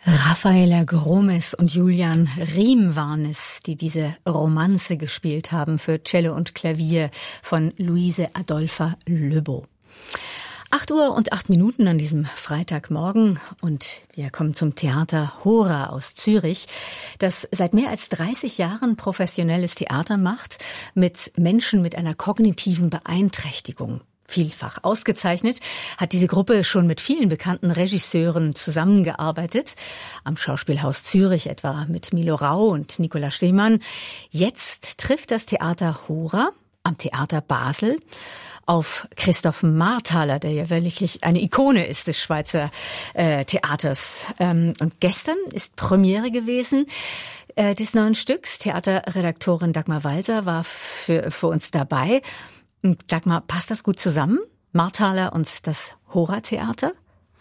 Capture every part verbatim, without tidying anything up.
Rafaela Gromes und Julian Riem waren es, die diese Romanze gespielt haben für Cello und Klavier von Luise Adolpha Löbow. Acht Uhr und acht Minuten an diesem Freitagmorgen und wir kommen zum Theater Hora aus Zürich, das seit mehr als dreißig Jahren professionelles Theater macht mit Menschen mit einer kognitiven Beeinträchtigung. Vielfach ausgezeichnet, hat diese Gruppe schon mit vielen bekannten Regisseuren zusammengearbeitet. Am Schauspielhaus Zürich etwa mit Milo Rau und Nicola Stehmann. Jetzt trifft das Theater Hora am Theater Basel auf Christoph Marthaler, der ja wirklich eine Ikone ist des Schweizer äh, Theaters. Ähm, und gestern ist Premiere gewesen äh, des neuen Stücks. Theaterredaktorin Dagmar Walser war für, für uns dabei. Dagmar, passt das gut zusammen? Marthaler und das Hora-Theater?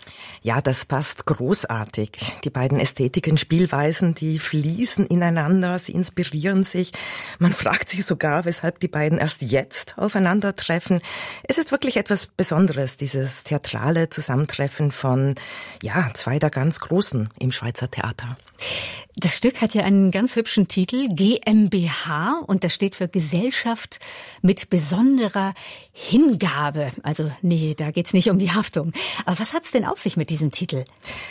Ja, das passt großartig. Die beiden Ästhetiken, Spielweisen, die fließen ineinander, sie inspirieren sich. Man fragt sich sogar, weshalb die beiden erst jetzt aufeinandertreffen. Es ist wirklich etwas Besonderes, dieses theatrale Zusammentreffen von, ja, zwei der ganz Großen im Schweizer Theater. Das Stück hat ja einen ganz hübschen Titel, G m b H, und das steht für Gesellschaft mit besonderer Hingabe. Also nee, da geht's nicht um die Haftung. Aber was hat's denn auf sich mit diesem Titel?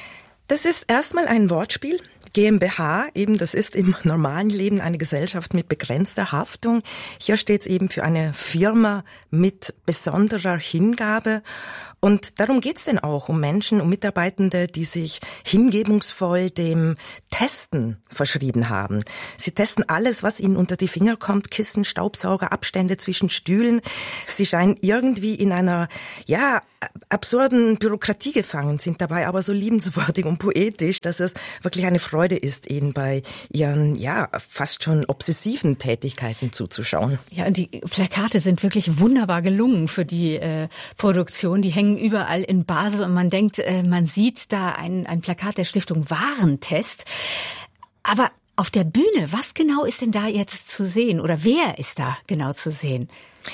Das ist erstmal ein Wortspiel. G m b H, eben, das ist im normalen Leben eine Gesellschaft mit begrenzter Haftung. Hier steht es eben für eine Firma mit besonderer Hingabe. Und darum geht's denn auch, um Menschen, um Mitarbeitende, die sich hingebungsvoll dem Testen verschrieben haben. Sie testen alles, was ihnen unter die Finger kommt, Kissen, Staubsauger, Abstände zwischen Stühlen. Sie scheinen irgendwie in einer, ja, absurden Bürokratie gefangen, sind dabei aber so liebenswürdig und poetisch, dass es wirklich eine Freude ist, ihnen bei ihren, ja, fast schon obsessiven Tätigkeiten zuzuschauen. Ja, und die Plakate sind wirklich wunderbar gelungen für die äh, Produktion. Die hängen überall in Basel und man denkt, äh, man sieht da ein, ein Plakat der Stiftung Warentest. Aber auf der Bühne, was genau ist denn da jetzt zu sehen oder wer ist da genau zu sehen?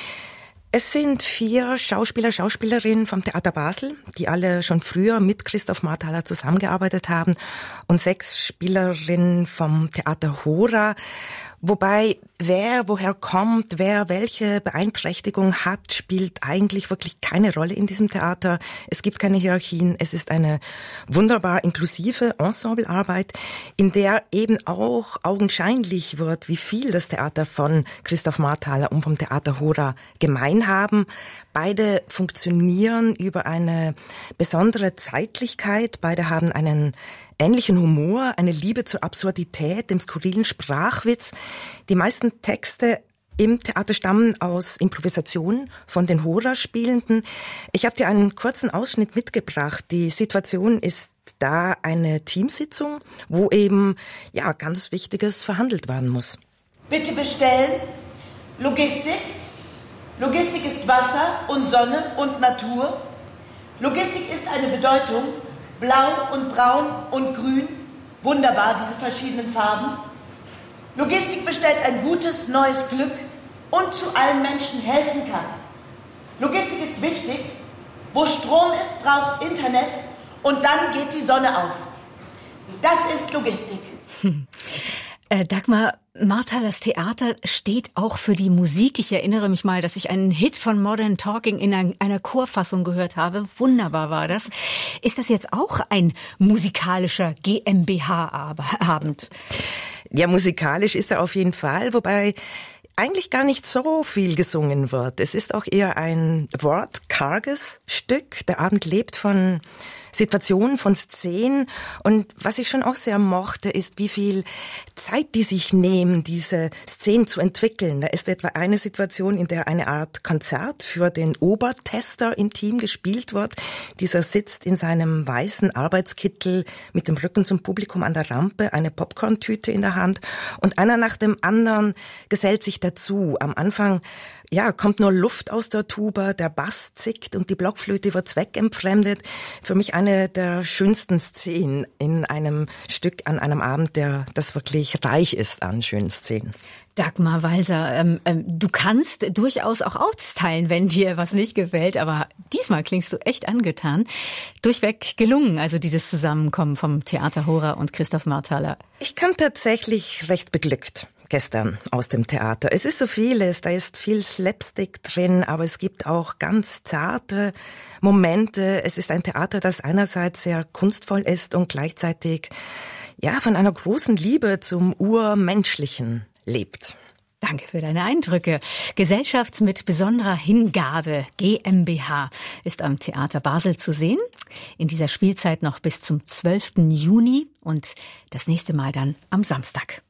Es sind vier Schauspieler, Schauspielerinnen vom Theater Basel, die alle schon früher mit Christoph Marthaler zusammengearbeitet haben, und sechs Spielerinnen vom Theater Hora. Wobei, wer woher kommt, wer welche Beeinträchtigung hat, spielt eigentlich wirklich keine Rolle in diesem Theater. Es gibt keine Hierarchien. Es ist eine wunderbar inklusive Ensemblearbeit, in der eben auch augenscheinlich wird, wie viel das Theater von Christoph Marthaler und vom Theater Hora gemein haben. Beide funktionieren über eine besondere Zeitlichkeit. Beide haben einen ähnlichen Humor, eine Liebe zur Absurdität, dem skurrilen Sprachwitz. Die meisten Texte im Theater stammen aus Improvisationen von den Hora-Spielenden. Ich habe dir einen kurzen Ausschnitt mitgebracht. Die Situation ist da eine Teamsitzung, wo eben ja ganz Wichtiges verhandelt werden muss. Bitte bestellen. Logistik. Logistik ist Wasser und Sonne und Natur. Logistik ist eine Bedeutung. Blau und Braun und Grün, wunderbar, diese verschiedenen Farben. Logistik bestellt ein gutes, neues Glück und zu allen Menschen helfen kann. Logistik ist wichtig. Wo Strom ist, braucht Internet und dann geht die Sonne auf. Das ist Logistik. Hm. Äh, Dagmar, Marthalers Theater steht auch für die Musik. Ich erinnere mich mal, dass ich einen Hit von Modern Talking in einer Chorfassung gehört habe. Wunderbar war das. Ist das jetzt auch ein musikalischer G m b H-Abend? Ja, musikalisch ist er auf jeden Fall, wobei eigentlich gar nicht so viel gesungen wird. Es ist auch eher ein wortkarges Stück. Der Abend lebt von Situationen, von Szenen. Und was ich schon auch sehr mochte, ist, wie viel Zeit die sich nehmen, diese Szenen zu entwickeln. Da ist etwa eine Situation, in der eine Art Konzert für den Obertester im Team gespielt wird. Dieser sitzt in seinem weißen Arbeitskittel mit dem Rücken zum Publikum an der Rampe, eine Popcorn-Tüte in der Hand. Und einer nach dem anderen gesellt sich dazu. Am Anfang ja, kommt nur Luft aus der Tuba, der Bass zickt und die Blockflöte wird zweckentfremdet. Für mich eine der schönsten Szenen in einem Stück an einem Abend, der das wirklich reich ist an schönen Szenen. Dagmar Walser, ähm, ähm, du kannst durchaus auch austeilen, wenn dir was nicht gefällt, aber diesmal klingst du echt angetan. Durchweg gelungen, also dieses Zusammenkommen vom Theater Hora und Christoph Marthaler. Ich kam tatsächlich recht beglückt gestern aus dem Theater. Es ist so vieles, da ist viel Slapstick drin, aber es gibt auch ganz zarte Momente. Es ist ein Theater, das einerseits sehr kunstvoll ist und gleichzeitig ja von einer großen Liebe zum Urmenschlichen lebt. Danke für deine Eindrücke. Gesellschaft mit besonderer Hingabe, GmbH, ist am Theater Basel zu sehen. In dieser Spielzeit noch bis zum zwölften Juni und das nächste Mal dann am Samstag.